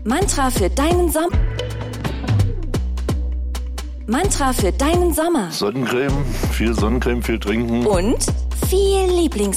Mantra für deinen Sommer. Mantra für deinen Sommer. Sonnencreme, viel trinken. Und viel